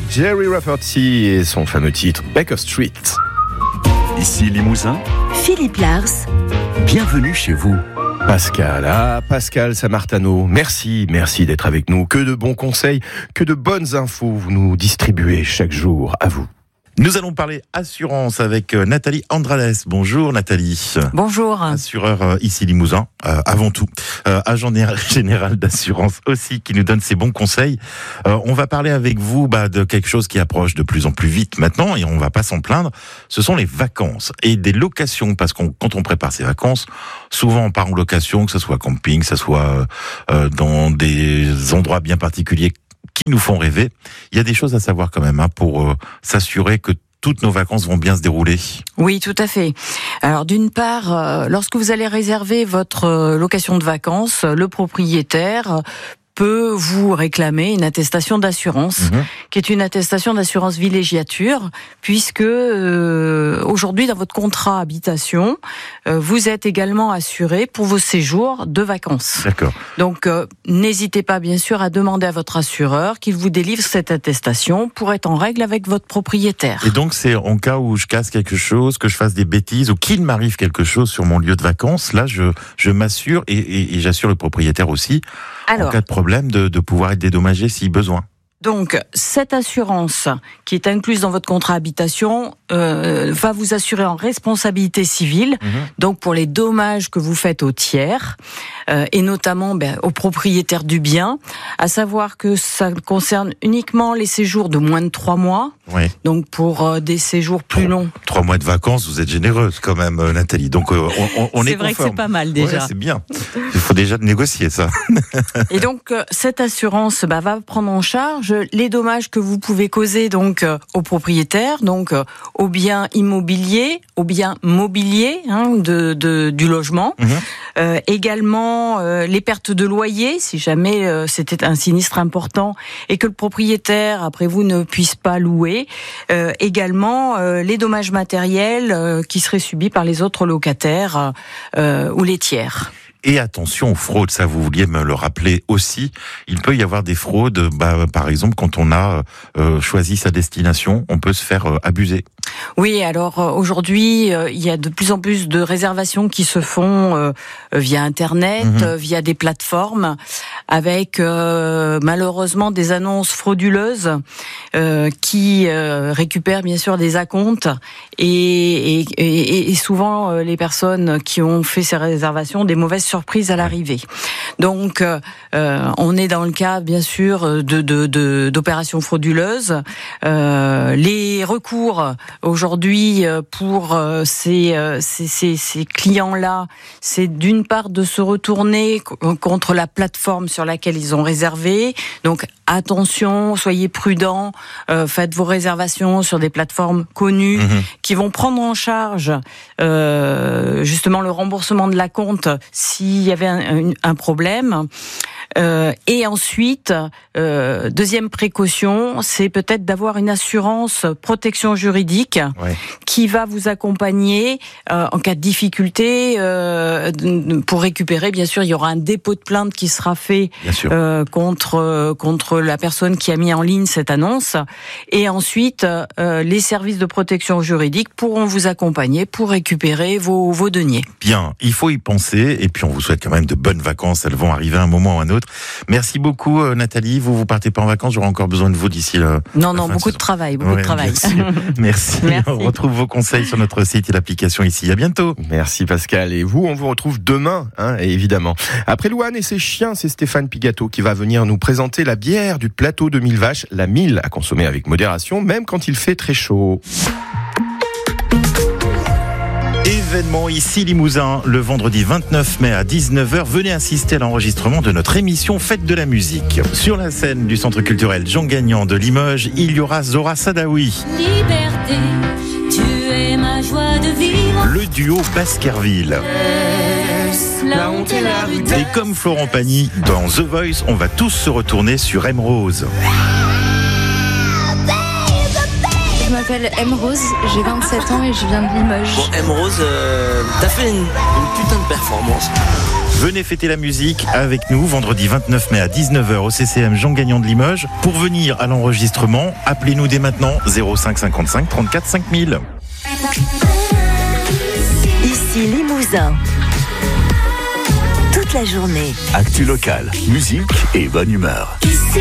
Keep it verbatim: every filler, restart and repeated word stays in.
Jerry Rafferty et son fameux titre Baker Street. Ici Limousin, Philippe Lars. Bienvenue chez vous. Pascal, ah Pascal Samartano, merci, merci d'être avec nous. Que de bons conseils, que de bonnes infos vous nous distribuez chaque jour, à vous. Nous allons parler assurance avec Nathalie Andrades. Bonjour Nathalie. Bonjour. Assureur euh, ici Limousin, euh, avant tout. Euh, agent général d'assurance aussi, qui nous donne ses bons conseils. Euh, on va parler avec vous bah, de quelque chose qui approche de plus en plus vite maintenant, et on va pas s'en plaindre. Ce sont les vacances et des locations, parce qu'on quand on prépare ses vacances, souvent on part en location, que ce soit camping, que ce soit euh, dans des endroits bien particuliers qui nous font rêver. Il y a des choses à savoir quand même hein, pour euh, s'assurer que toutes nos vacances vont bien se dérouler. Oui, tout à fait. Alors d'une part, euh, lorsque vous allez réserver votre euh, location de vacances, le propriétaire peut vous réclamer une attestation d'assurance, mmh. qui est une attestation d'assurance villégiature, puisque euh, aujourd'hui, dans votre contrat habitation, euh, vous êtes également assuré pour vos séjours de vacances. D'accord. Donc, euh, n'hésitez pas, bien sûr, à demander à votre assureur qu'il vous délivre cette attestation pour être en règle avec votre propriétaire. Et donc, c'est en cas où je casse quelque chose, que je fasse des bêtises, ou qu'il m'arrive quelque chose sur mon lieu de vacances, là, je, je m'assure, et, et, et j'assure le propriétaire aussi, Alors, en cas de problème, de, de pouvoir être dédommagé si besoin. Donc, cette assurance qui est incluse dans votre contrat habitation euh, va vous assurer en responsabilité civile, mmh. donc pour les dommages que vous faites aux tiers, euh, et notamment ben, aux propriétaires du bien, à savoir que ça concerne uniquement les séjours de moins de trois mois, oui. donc pour euh, des séjours plus trois, longs. Trois mois de vacances, vous êtes généreuse quand même, euh, Nathalie. Donc, euh, on, on, on c'est est vrai conforme. Que c'est pas mal déjà. Ouais, c'est bien. Il faut déjà négocier ça. Et donc, euh, cette assurance bah, va prendre en charge les dommages que vous pouvez causer donc euh, aux propriétaires, donc euh, aux biens immobiliers, aux biens mobiliers hein, de, de du logement, mmh. euh, également euh, les pertes de loyer si jamais euh, c'était un sinistre important et que le propriétaire après vous ne puisse pas louer, euh, également euh, les dommages matériels euh, qui seraient subis par les autres locataires euh, ou les tiers. Et attention aux fraudes, ça vous vouliez me le rappeler aussi. Il peut y avoir des fraudes, bah, par exemple quand on a euh, choisi sa destination, on peut se faire euh, abuser. Oui, alors euh, aujourd'hui, euh, il y a de plus en plus de réservations qui se font euh, via Internet, mmh. euh, via des plateformes, avec euh, malheureusement des annonces frauduleuses euh, qui euh, récupèrent bien sûr des acomptes et, et, et, et souvent euh, les personnes qui ont fait ces réservations ont des mauvaises surprises à l'arrivée. Donc, euh, on est dans le cas bien sûr de, de, de d'opérations frauduleuses. Euh, les recours aujourd'hui pour ces, ces, ces, ces clients-là, c'est d'une part de se retourner contre la plateforme sur laquelle ils ont réservé. Donc attention, soyez prudents, euh, faites vos réservations sur des plateformes connues mmh. qui vont prendre en charge euh, justement le remboursement de la compte s'il y avait un, un problème. Euh, et ensuite, euh, deuxième précaution, c'est peut-être d'avoir une assurance protection juridique ouais. qui va vous accompagner euh, en cas de difficulté euh, pour récupérer. Bien sûr, il y aura un dépôt de plainte qui sera fait euh, contre contre la personne qui a mis en ligne cette annonce. Et ensuite, euh, les services de protection juridique pourront vous accompagner pour récupérer vos vos deniers. Bien, il faut y penser. Et puis, on vous souhaite quand même de bonnes vacances. Elles vont arriver à un moment ou à un autre. Merci beaucoup Nathalie, vous vous partez pas en vacances, j'aurai encore besoin de vous d'ici là. Non, non, beaucoup de, de travail, beaucoup ouais, de travail. Merci. merci. merci. On retrouve vos conseils sur notre site et l'application ici. À bientôt. Merci Pascal. Et vous, on vous retrouve demain, hein, évidemment. Après Louane et ses chiens, c'est Stéphane Pigato qui va venir nous présenter la bière du plateau de Mille Vaches, la Mille, à consommer avec modération, même quand il fait très chaud. Événement ici Limousin, le vendredi vingt-neuf mai à dix-neuf heures, venez assister à l'enregistrement de notre émission Fête de la musique. Sur la scène du Centre culturel Jean Gagnon de Limoges, il y aura Zora Sadaoui. Liberté, tu es ma joie de vivre. Le duo Baskerville. La honte et la rue. Et comme Florent Pagny, dans The Voice, on va tous se retourner sur M Rose. Je m'appelle M Rose, j'ai vingt-sept ans et je viens de Limoges. Bon, M Rose, euh, t'as fait une, une putain de performance. Venez fêter la musique avec nous vendredi vingt-neuf mai à dix-neuf heures au C C M Jean Gagnon de Limoges. Pour venir à l'enregistrement, appelez-nous dès maintenant zéro cinq cinquante-cinq trente-quatre cinq mille. Ici Limousin. Toute la journée. Actu local, musique et bonne humeur.